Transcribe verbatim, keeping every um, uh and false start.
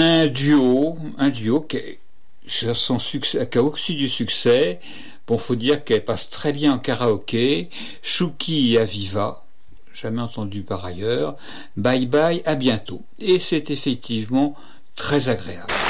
un duo, un duo qui, a son succès, qui a aussi du succès. Bon, faut dire qu'elle passe très bien en karaoké. Chouki et Aviva, jamais entendu par ailleurs. Bye bye, à bientôt. Et c'est effectivement très agréable.